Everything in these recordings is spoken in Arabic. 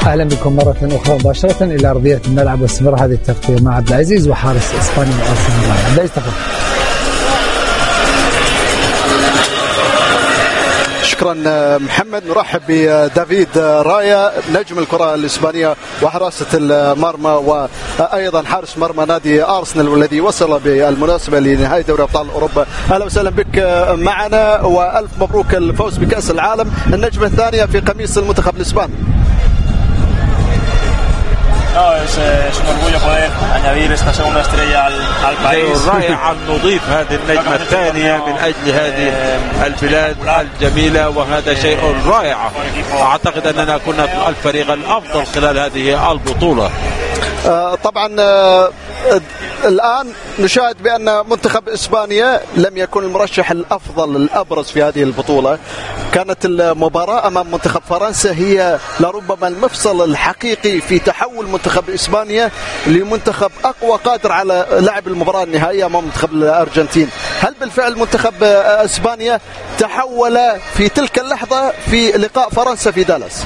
أهلا بكم مرة أخرى مباشرة إلى أرضية الملعب، واستمر هذه التغطية مع عبد العزيز وحارس إسبانيا وأرسنال. عبد العزيز تفضل. شكرا محمد. نرحب بدافيد رايا نجم الكرة الإسبانية وحراسة المرمى وأيضا حارس مرمى نادي أرسنال والذي وصل بالمناسبة لنهاية دوري أبطال أوروبا. أهلا وسهلا بك معنا وألف مبروك الفوز بكأس العالم، النجمة الثانية في قميص المنتخب الإسباني. Es un orgullo poder añadir esta segunda estrella al país. رائع أن نضيف هذه النجمة الثانية من أجل هذه البلاد الجميلة، وهذا شيء رائع. أعتقد أننا كنا الفريق الأفضل خلال هذه البطولة. طبعا الآن نشاهد بأن منتخب إسبانيا لم يكن المرشح الأفضل الأبرز في هذه البطولة. كانت المباراة أمام منتخب فرنسا هي لربما المفصل الحقيقي في تحول منتخب إسبانيا لمنتخب أقوى قادر على لعب المباراة النهائية أمام منتخب الأرجنتين. هل بالفعل منتخب إسبانيا تحول في تلك اللحظة في لقاء فرنسا في دالاس؟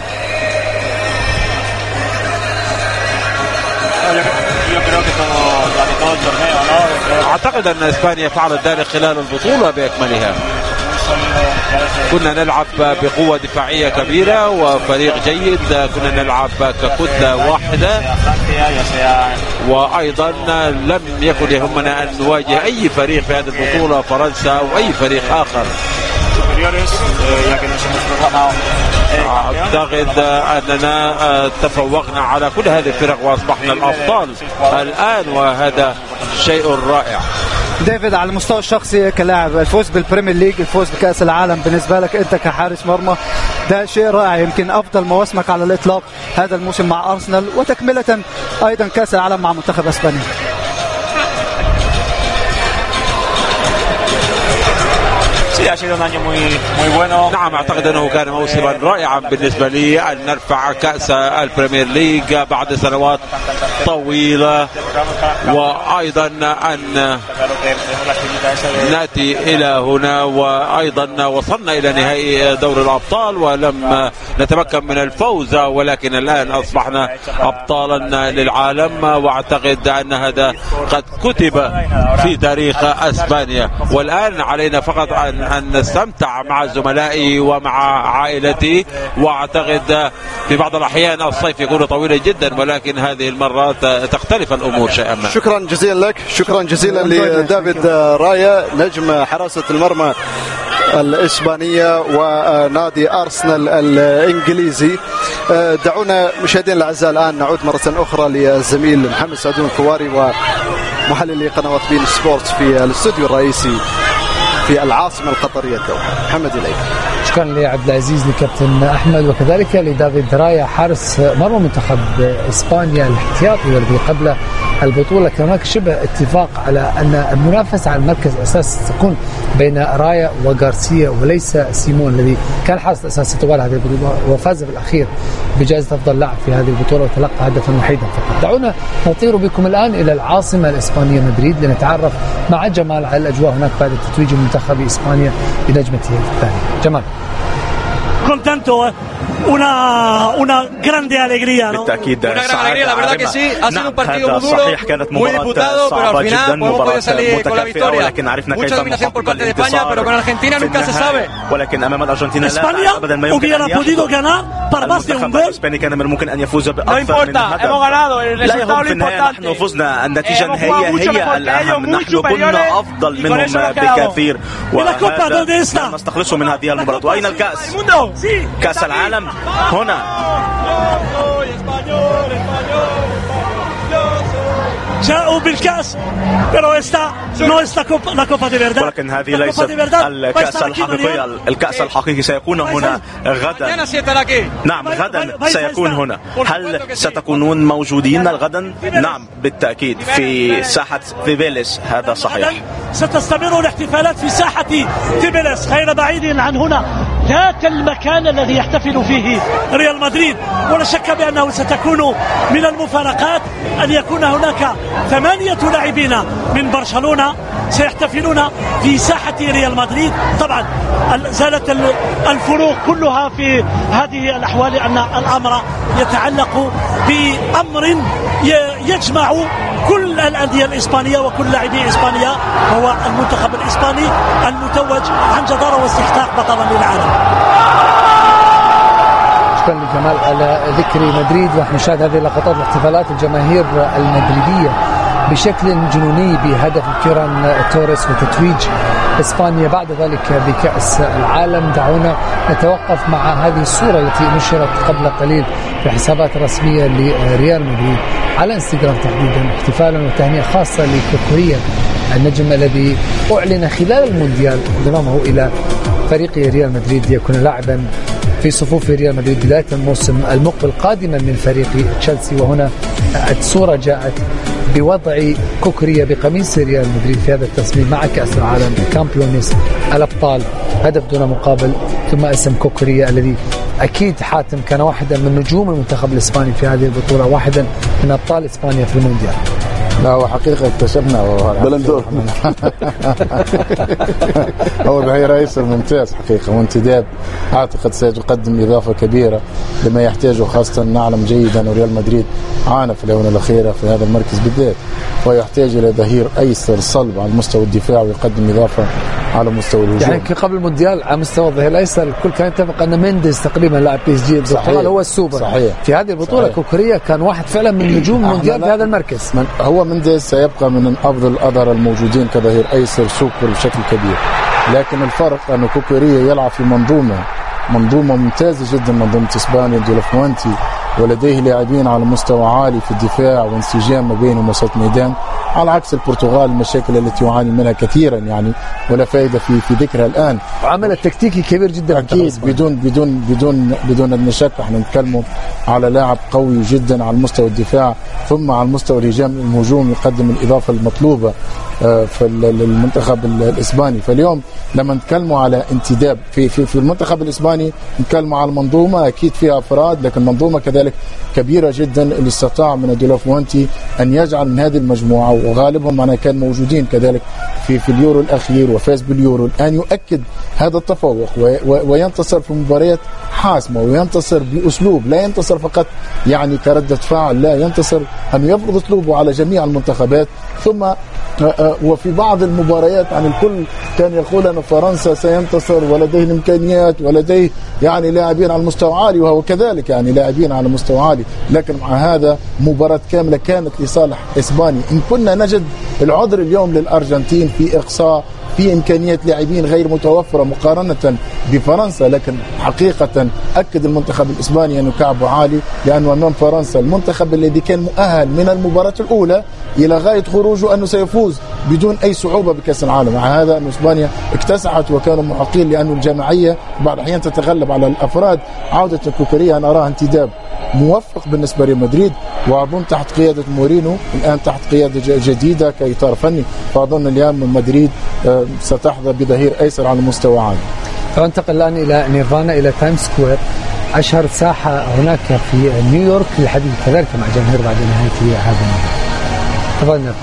أعتقد أن إسبانيا فعلت ذلك خلال البطولة بأكملها. كنا نلعب بقوة دفاعية كبيرة وفريق جيد، كنا نلعب ككتلة واحدة، وأيضا لم يكن يهمنا أن نواجه أي فريق في هذه البطولة، فرنسا أو أي فريق آخر. أعتقد أننا تفوقنا على كل هذه الفرق وأصبحنا الأفضل الآن، وهذا شيء رائع. ديفيد، على المستوى الشخصي كلاعب، الفوز بالبريمير ليج، الفوز بكأس العالم بالنسبة لك أنت كحارس مرمى ده شيء رائع، يمكن أفضل مواسمك على الإطلاق هذا الموسم مع أرسنال، وتكملة أيضا كأس العالم مع منتخب إسبانيا. نعم، أعتقد أنه كان موسما رائعا بالنسبة لي أن نرفع كأس البريمير ليج بعد سنوات طويلة، وأيضا أن نأتي إلى هنا، وأيضا وصلنا إلى نهائي دوري الأبطال ولم نتمكن من الفوز، ولكن الآن أصبحنا أبطالا للعالم، وأعتقد أن هذا قد كتب في تاريخ إسبانيا. والآن علينا فقط أن نستمتع مع زملائي ومع عائلتي، وأعتقد في بعض الأحيان الصيف يكون طويلا جدا، ولكن هذه المرات تختلف الأمور شيئا ما. شكرا جزيلا لك، شكرا جزيلا لدافيد رايا نجم حراسة المرمى الإسبانية ونادي أرسنال الإنجليزي. دعونا مشاهدينا الأعزاء الآن نعود مرة أخرى للزميل محمد سعدون الكواري ومحللي قنوات بين سبورت في الاستوديو الرئيسي في العاصمة القطرية الدوحة. محمد إليك. شكرا لعبد العزيز، لكابتن أحمد، وكذلك لدافيد رايا حارس مرمى منتخب إسبانيا الاحتياطي والذي قبل البطولة كان هناك شبه اتفاق على أن المنافسة على المركز الأساسي تكون بين رايا وغارسيا وليس سيمون الذي كان حارس الأساسي طوال هذه البطولة وفاز بالأخير بجائزة أفضل لاعب في هذه البطولة وتلقى هدفا وحيدا فقط. دعونا نطير بكم الآن إلى العاصمة الإسبانية مدريد لنتعرف مع جمال على الأجواء هناك بعد تتويج منتخب إسبانيا بنجمته الثانية. جمال. Contento, una grande alegría, ¿no? بالتأكيد una gran alegría, la verdad que sí, ha sido un partido muy duro, muy disputado, pero al final hemos podido salir con la victoria. Mucha dominación por parte de España, pero con Argentina nunca se sabe. ولكن أمام الأرجنتين España hubiera podido ganar para más de un gol. الإسباني كان من الممكن أن يفوز No بأكثر من importa, هدف. hemos ganado, el لا resultado يهم lo في النهاية importante. نحن فزنا، النتيجة Hemos هي jugado mucho mejor que الأهم. ellos, نحن muy كنا superiores, أفضل y con eso منهم nos quedamos. بكثير، وهذا نستخلصه من هذه المباراة. وأين الكأس؟ كأس العالم هنا. جاءوا بالكأس pero esta no es la copa de verdad. ولكن هذه ليست الكأس الحقيقية. الكأس الحقيقي سيكون هنا غدا. نعم غدا سيكون هنا. هل ستكونون موجودين غدا؟ نعم بالتأكيد في ساحة فيبيلس، هذا صحيح. ستستمر الاحتفالات في ساحة فيبيلس غير بعيد عن هنا، ذاك المكان الذي يحتفل فيه ريال مدريد. ولا شك بأنه ستكون من المفارقات أن يكون هناك 8 لاعبين من برشلونة سيحتفلون في ساحة ريال مدريد. طبعا زالت الفروق كلها في هذه الأحوال أن الأمر يتعلق بأمر يجمع كل الأندية الإسبانية وكل لاعبي إسبانيا، هو المنتخب الإسباني المتوج عن جدارة واستحقاق بطلا للعالم. شكرا لجمال على ذكر مدريد، ونحن نشاهد هذه اللقطات واحتفالات الجماهير المدريدية بشكل جنوني بهدف كيران توريس وتتويج إسبانيا بعد ذلك بكأس العالم. دعونا نتوقف مع هذه الصورة التي نشرت قبل قليل في حسابات رسمية لريال مدريد على انستغرام تحديدا، احتفالا وتهنئة خاصة لكوكوريا النجم الذي أعلن خلال المونديال انضمامه إلى فريق ريال مدريد ليكون لاعبا في صفوف ريال مدريد بداية الموسم المقبل قادما من فريق تشيلسي. وهنا الصورة جاءت بوضع كوكوريا بقميص ريال مدريد في هذا التصميم مع كأس العالم كامبيونيس الأبطال، هدف دون مقابل، ثم اسم كوكوريا الذي أكيد حاتم كان واحدا من نجوم المنتخب الإسباني في هذه البطولة، واحدا من أبطال إسبانيا في المونديال. لا هو حقيقة اكتشفنا بلندور هو بهير أيسر ممتاز حقيقة، وانتداب أعتقد سيقدم إضافة كبيرة لما يحتاجه، خاصة نعلم جيدا أن ريال مدريد عانى في الآونة الأخيرة في هذا المركز بالذات، ويحتاج إلى ظهير أيسر صلب على المستوى الدفاع ويقدم إضافة على مستوى الهجوم. يعني قبل المونديال على مستوى الظهير الأيسر الكل كان يتفق أن مينديز تقريبا لاعب بي اس جي البرتغال هو السوبر. صحيح. في هذه البطولة صحيح. كوكوريا كان واحد فعلا من نجوم المونديال في هذا المركز. هو مينديز سيبقى من أفضل الأظهرة الموجودين كظهير أيسر سوبر بشكل كبير، لكن الفرق أن كوكوريا يلعب في منظومة ممتازة جدا، منظومة إسبانيا دي لا فوينتي، ولديه لاعبين على مستوى عالي في الدفاع وانسجام ما بينهم وسط ميدان، على عكس البرتغال المشاكل التي يعاني منها كثيرا يعني ولا فائدة في ذكرها الآن. وعمل التكتيكي كبير جدا أكيد بدون أن نشك. احنا نتكلم على لاعب قوي جدا على المستوى الدفاع ثم على المستوى الهجوم يقدم الإضافة المطلوبة في المنتخب الإسباني. فاليوم لما نتكلموا على انتداب في المنتخب الإسباني نتكلموا على المنظومة، أكيد فيها أفراد لكن منظومة كذلك كبيرة جدا اللي استطاع من دي لا فوينتي أن يجعل من هذه المجموعة، وغالبهم أنا كان موجودين كذلك في اليورو الأخير وفاز باليورو، الآن يؤكد هذا التفوق وينتصر في مباريات حاسمة، وينتصر بأسلوب، لا ينتصر فقط يعني كردة فعل، لا ينتصر أن يفرض أسلوبه على جميع المنتخبات. ثم وفي بعض المباريات يعني الكل كان يقول أن فرنسا سينتصر ولديه الإمكانيات ولديه يعني لاعبين على المستوى عالي، وهو كذلك يعني لاعبين على مستوى عالي، لكن مع هذا مباراة كاملة كانت لصالح إسبانيا. إن كنا نجد العذر اليوم للأرجنتين في إقصاء في إمكانيات لاعبين غير متوفرة مقارنة بفرنسا، لكن حقيقة أكد المنتخب الإسباني أنه كعبه عالي، لأنه أمام فرنسا المنتخب الذي كان مؤهل من المباراة الأولى إلى غاية خروجه أنه سيفوز بدون أي صعوبة بكأس العالم. مع هذا أن إسبانيا اكتسحت وكانوا محقين، لأنه الجماعية بعض الأحيان تتغلب على الأفراد. عودة كوكوريا أنا أراها انتداب موفق بالنسبة لريال مدريد، وأظن تحت قيادة مورينو الآن تحت قيادة جديدة كإطار فني، فأظن اليوم مدريد ستحظى بظهير أيسر على مستوى عالي. فانتقل الآن إلى نيرفانا إلى تايم سكوير، أشهر ساحة هناك في نيويورك للحديث كذلك مع جماهير بعد نهاية هذا الموسم. تفضل.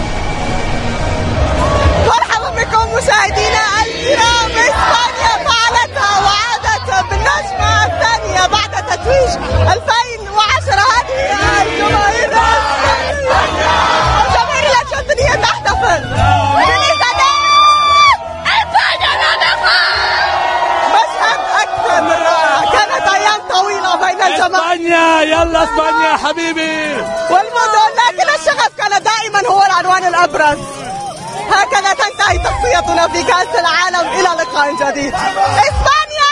مرحبا بكم مشاهدينا الكرام. إسبانيا فعلتها وعادت بالنجمة الثانية بعد تتويج 2010. هذه الجماهير الأرجنتينية تحتفل اسبانيا، يلا اسبانيا حبيبي والمدن، لكن الشغف كان دائما هو العنوان الابرز. هكذا تنتهي تغطيتنا في كأس العالم، الى لقاء جديد. اسبانيا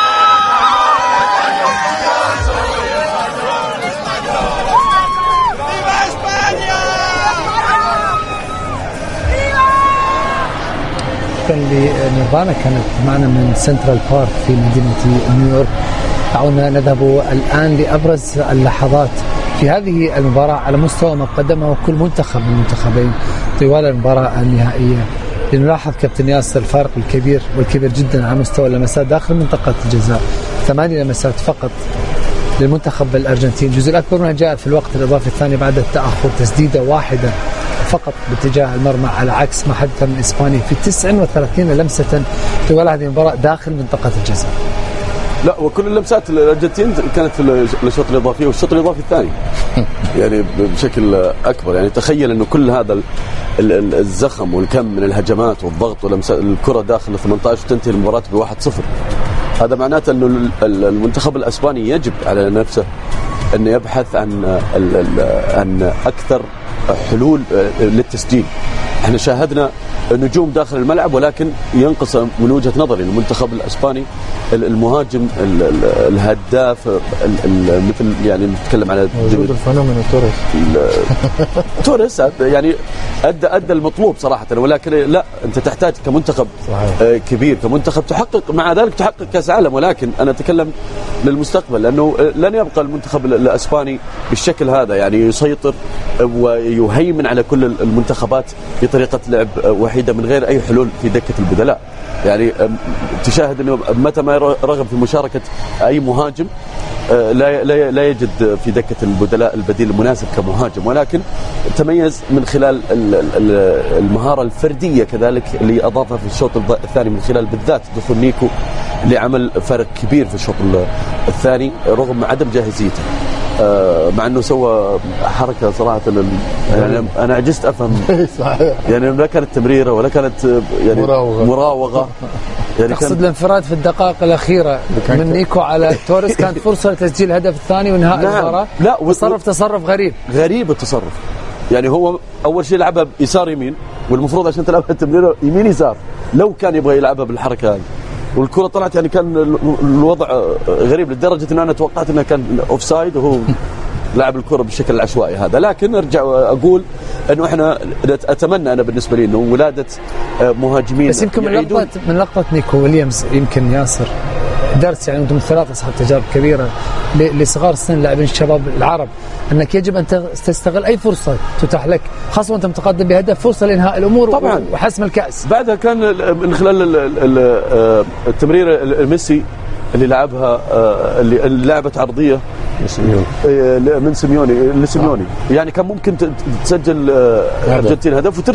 نيرفانا كانت معنا من سنترال بارك في مدينة نيويورك. دعونا نذهب الآن لأبرز اللحظات في هذه المباراة على مستوى ما قدمه كل منتخب من المنتخبين طوال المباراة النهائية. لنلاحظ كابتن ياسر الفارق الكبير والكبير جدا على مستوى اللمسات داخل منطقة الجزاء، 8 لمسات فقط للمنتخب الأرجنتيني. الجزء الأكبر منها جاء في الوقت الإضافي الثاني بعد التأخر، تسديدة واحدة فقط باتجاه المرمى، على عكس ما حدث من إسبانيا في 39 لمسة طوال هذه المباراة داخل منطقة الجزاء. لا، وكل اللمسات الارجنتين كانت في الشوط الاضافي والشوط الاضافي الثاني يعني بشكل اكبر. يعني تخيل انه كل هذا الزخم والكم من الهجمات والضغط ولمسات الكره داخل 18 وتنتهي المباراه ب1-0. هذا معناته انه المنتخب الاسباني يجب على نفسه انه يبحث عن اكثر حلول للتسجيل. احنا شاهدنا نجوم داخل الملعب، ولكن ينقص من وجهة نظري المنتخب الاسباني المهاجم الهداف مثل يعني نتكلم على وجود الفنومين توريس يعني ادى المطلوب صراحه، ولكن لا، انت تحتاج كمنتخب كبير، كمنتخب تحقق مع ذلك تحقق كاس عالم. ولكن انا اتكلم للمستقبل، لانه لن يبقى المنتخب الاسباني بالشكل هذا، يعني يسيطر ويهيمن على كل المنتخبات بطريقه لعب وحيده من غير اي حلول في دكه البدلاء. يعني تشاهد انه متى ما رغب في مشاركه اي مهاجم لا يجد في دكه البدلاء البديل المناسب كمهاجم، ولكن تميز من خلال المهاره الفرديه كذلك اللي اضافها في الشوط الثاني، من خلال بالذات دخول نيكو اللي عمل فرق كبير في الشوط الثاني رغم عدم جاهزيته. مع انه سوى حركه صراحه يعني انا عجزت افهم يعني لا كانت تمريره ولا كانت يعني مراوغه. يعني تقصد الانفراد في الدقائق الاخيره من نيكو على توريس كانت فرصه لتسجيل الهدف الثاني وانهاء المباراه. لا، تصرف غريب التصرف. يعني هو اول شيء لعبها يسار يمين، والمفروض عشان تلعبها تمريره يمين يسار. لو كان يبغى يلعبها بالحركه هذه والكرة طلعت، يعني كان الوضع غريب لدرجة أن أنا توقعت أنه كان أوفسايد وهو لعب الكرة بالشكل العشوائي هذا. لكن أرجع أقول أنه إحنا أتمنى أنا بالنسبة لي أنه ولادة مهاجمين، بس يمكن من لقطة نيكو ويليامز يمكن ياسر درس، يعني أنتم ثلاثة أصحاب تجارب كبيرة لصغار السن لاعبين الشباب العرب، أنك يجب أن تستغل أي فرصة تتاح لك، خاصة وأنت متقدم بهدف، فرصة لإنهاء الأمور طبعا وحسم الكأس. بعدها كان من خلال التمرير الميسي اللي لعبها اللي لعبت عرضية من سيميوني، يعني كان ممكن تسجل أرجنتين هدف